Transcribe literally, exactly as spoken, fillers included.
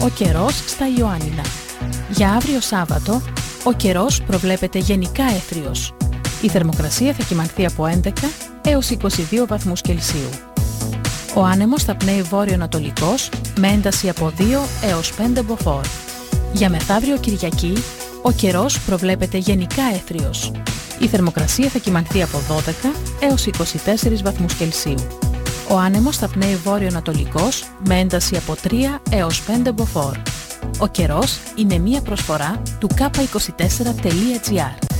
Ο καιρός στα Ιωάννινα. Για αύριο Σάββατο, ο καιρός προβλέπεται γενικά έθριος. Η θερμοκρασία θα κυμανθεί από έντεκα έως είκοσι δύο βαθμούς Κελσίου. Ο άνεμος θα πνέει βόρειο-ανατολικός με ένταση από δύο έως πέντε μποφόρ. Για μεθαύριο Κυριακή, ο καιρός προβλέπεται γενικά έθριος. Η θερμοκρασία θα κυμανθεί από δώδεκα έως είκοσι τέσσερις βαθμούς Κελσίου. Ο άνεμος θα πνέει βόρειο-ανατολικός με ένταση από τρία έως πέντε μποφόρ. Ο καιρός είναι μία προσφορά του κάπα είκοσι τέσσερα τελεία τζι άρ.